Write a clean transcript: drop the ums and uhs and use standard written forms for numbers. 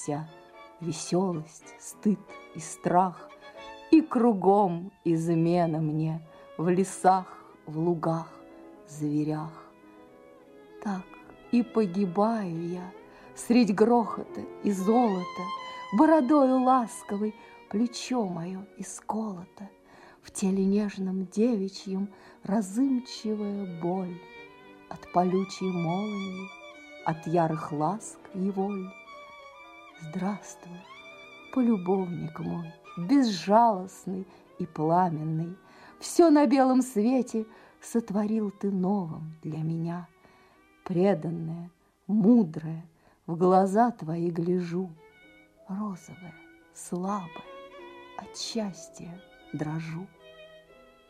вся, веселость, стыд и страх, и кругом измена мне в лесах, в лугах, зверях. Так и погибаю я средь грохота и золота, бородою ласковой плечо мое исколото, в теле нежном девичьем разымчивая боль от полючей молнии, от ярых ласк и воль. Здравствуй, полюбовник мой, безжалостный и пламенный, все на белом свете сотворил ты новым для меня. Преданная, мудрая, в глаза твои гляжу, розовая, слабая, от счастья дрожу.